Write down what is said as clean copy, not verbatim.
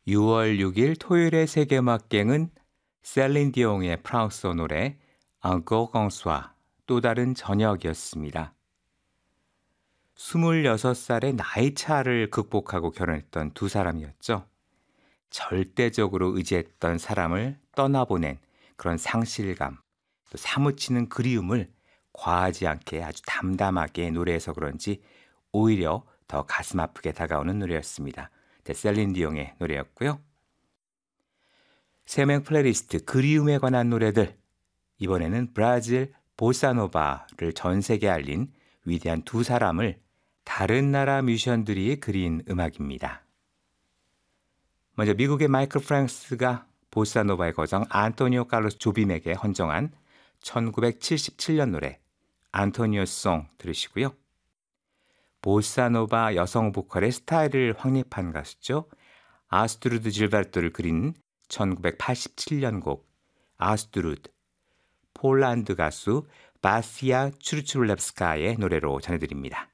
6월 6일 토요일의 세계음악갱은 셀린 디옹의 프랑스어 노래 Encore un soir, 또 다른 저녁이었습니다. 26살의 나이 차를 극복하고 결혼했던 두 사람이었죠. 절대적으로 의지했던 사람을 떠나보낸 그런 상실감, 또 사무치는 그리움을 과하지 않게 아주 담담하게 노래해서 그런지 오히려 더 가슴 아프게 다가오는 노래였습니다. 셀린 디옹의 노래였고요. 세명 플레이리스트 그리움에 관한 노래들, 이번에는 브라질 보사노바를 전 세계에 알린 위대한 두 사람을 다른 나라 뮤지션들이 그린 음악입니다. 먼저 미국의 마이클 프랑스가 보사노바의 거장 안토니오 칼로스 조빔에게 헌정한 1977년 노래 안토니오 송 들으시고요. 보사노바 여성 보컬의 스타일을 확립한 가수죠. 아스트루드 질베르토를 그린 1987년 곡 아스트루드, 폴란드 가수 바시아 추르출랩스카의 노래로 전해드립니다.